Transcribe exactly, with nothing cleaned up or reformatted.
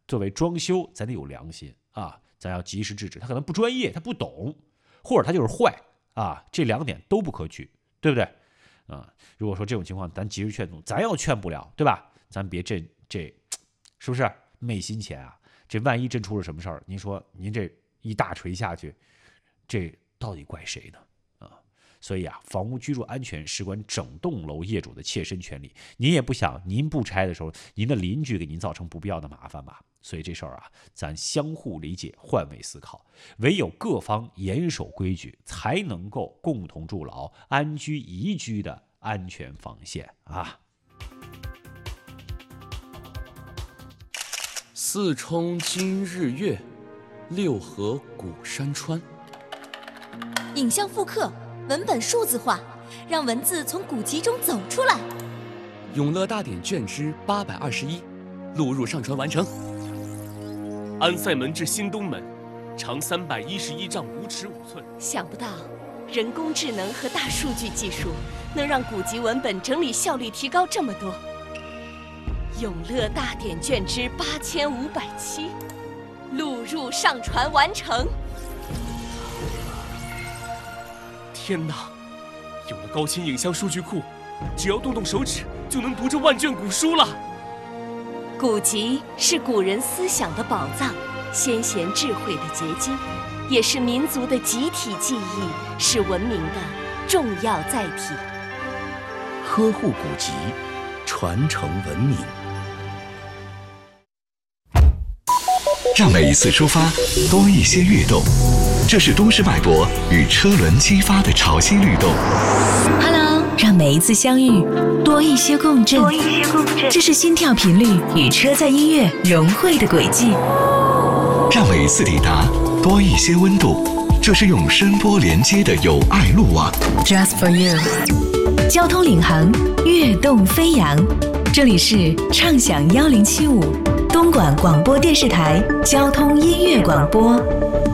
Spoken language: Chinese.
作为装修，咱得有良心啊，咱要及时制止。他可能不专业，他不懂，或者他就是坏啊，这两点都不可取，对不对？啊，如果说这种情况，咱及时劝阻，咱要劝不了，对吧？咱别这这，是不是昧心钱啊？这万一真出了什么事儿，您说您这一大锤下去，这到底怪谁呢？啊，所以啊，房屋居住安全事关整栋楼业主的切身权利。您也不想您不拆的时候，您的邻居给您造成不必要的麻烦吧？所以这事儿啊，咱相互理解，换位思考，唯有各方严守规矩，才能够共同筑牢安居宜居的安全防线啊。 四冲今日月，六合古山川。 影像复刻，文本数字化，让文字从古籍中走出来。 永乐大典卷之八百二十一，录入上传完成。 安塞门至新东门，长三百一十一丈五尺五寸。 想不到，人工智能和大数据技术能让古籍文本整理效率提高这么多。永乐大典卷之八千五百七，录入上传完成。 天哪！有了高清影像数据库，只要动动手指就能读这万卷古书了。 古籍是古人思想的宝藏，先贤智慧的结晶，也是民族的集体记忆，是文明的重要载体。 呵护古籍，传承文明，让每一次出发多一些跃动。这是都市脉搏与车轮激发的潮汐律动。 Hello， 让每一次相遇多一些共振，多一些共振。这是心跳频率与车载音乐融汇的轨迹。 让每一次抵达多一些温度，这是用声波连接的有爱路网。 Just for you， 交通领航，跃动飞扬。这里是畅享幺零七五东莞广播电视台交通音乐广播。